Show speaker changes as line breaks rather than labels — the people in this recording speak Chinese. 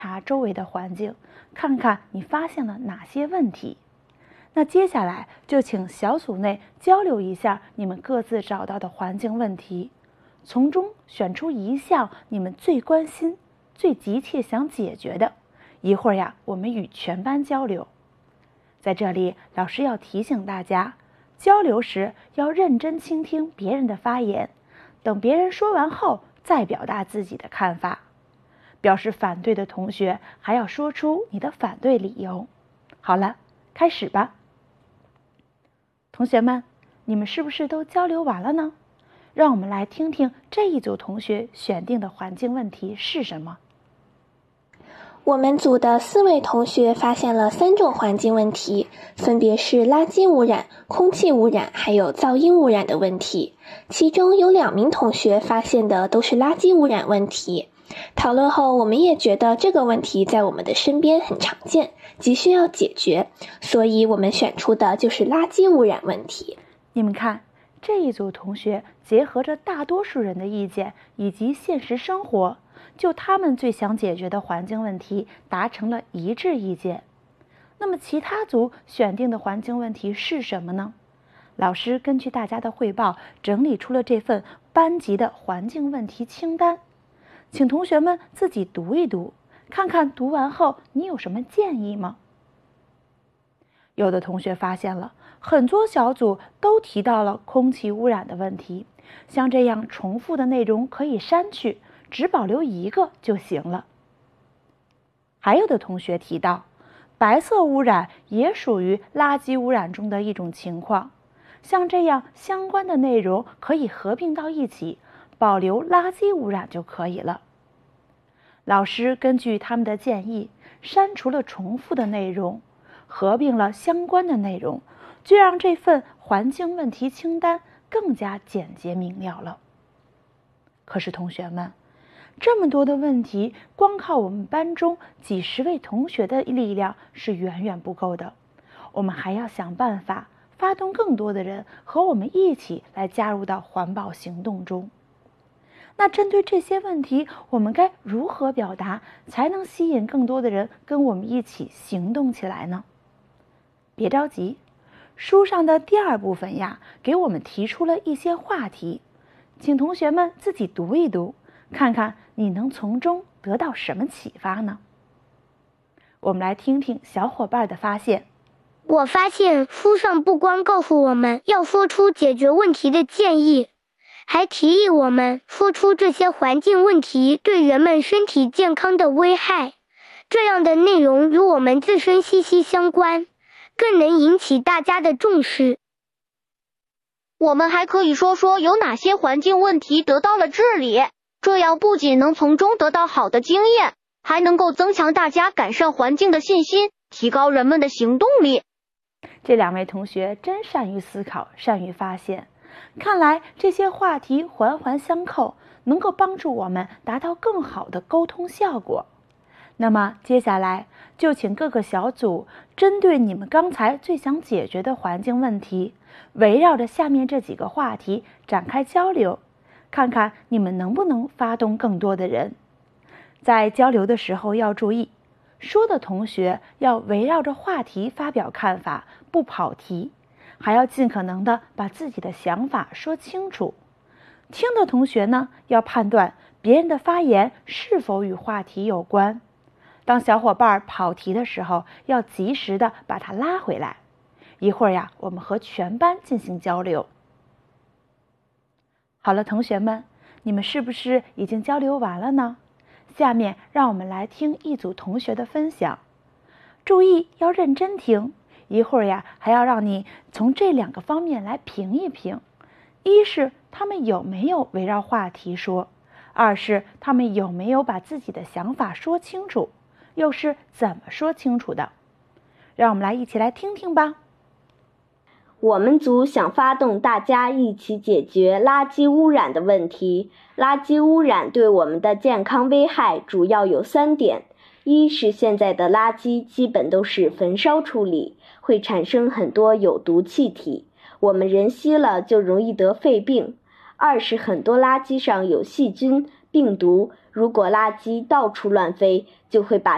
察周围的环境，看看你发现了哪些问题。那接下来就请小组内交流一下你们各自找到的环境问题，从中选出一项你们最关心、最急切想解决的。一会儿呀，我们与全班交流。在这里，老师要提醒大家，交流时要认真倾听别人的发言，等别人说完后再表达自己的看法。表示反对的同学还要说出你的反对理由。好了，开始吧。同学们，你们是不是都交流完了呢？让我们来听听这一组同学选定的环境问题是什么。
我们组的4位同学发现了3种环境问题，分别是垃圾污染、空气污染还有噪音污染的问题。其中有2名同学发现的都是垃圾污染问题。讨论后，我们也觉得这个问题在我们的身边很常见，急需要解决，所以我们选出的就是垃圾污染问题。
你们看，这一组同学结合着大多数人的意见以及现实生活，就他们最想解决的环境问题达成了一致意见。那么其他组选定的环境问题是什么呢？老师根据大家的汇报整理出了这份班级的环境问题清单，请同学们自己读一读，看看读完后你有什么建议吗？有的同学发现了很多小组都提到了空气污染的问题，像这样重复的内容可以删去，只保留一个就行了。还有的同学提到，白色污染也属于垃圾污染中的一种情况，像这样相关的内容可以合并到一起，保留垃圾污染就可以了。老师根据他们的建议，删除了重复的内容，合并了相关的内容，就让这份环境问题清单更加简洁明了了。可是同学们，这么多的问题，光靠我们班中几十位同学的力量是远远不够的，我们还要想办法发动更多的人和我们一起来加入到环保行动中。那针对这些问题，我们该如何表达，才能吸引更多的人跟我们一起行动起来呢？别着急，书上的第2部分呀，给我们提出了一些话题，请同学们自己读一读，看看你能从中得到什么启发呢？我们来听听小伙伴的发现。
我发现书上不光告诉我们要说出解决问题的建议，还提议我们说出这些环境问题对人们身体健康的危害。这样的内容与我们自身息息相关，更能引起大家的重视。
我们还可以说说有哪些环境问题得到了治理，这样不仅能从中得到好的经验，还能够增强大家改善环境的信心，提高人们的行动力。
这2位同学真善于思考，善于发现。看来这些话题环环相扣，能够帮助我们达到更好的沟通效果。那么接下来就请各个小组针对你们刚才最想解决的环境问题，围绕着下面这几个话题展开交流，看看你们能不能发动更多的人。在交流的时候要注意，说的同学要围绕着话题发表看法，不跑题，还要尽可能的把自己的想法说清楚。听的同学呢，要判断别人的发言是否与话题有关。当小伙伴跑题的时候，要及时的把他拉回来。一会儿呀，我们和全班进行交流。好了，同学们，你们是不是已经交流完了呢？下面让我们来听一组同学的分享。注意要认真听，一会儿呀，还要让你从这2个方面来评一评。一是他们有没有围绕话题说，2是他们有没有把自己的想法说清楚，又是怎么说清楚的。让我们来一起来听听吧。
我们组想发动大家一起解决垃圾污染的问题。垃圾污染对我们的健康危害主要有3点。一是现在的垃圾基本都是焚烧处理，会产生很多有毒气体，我们人吸了就容易得肺病。2是很多垃圾上有细菌、病毒，如果垃圾到处乱飞，就会把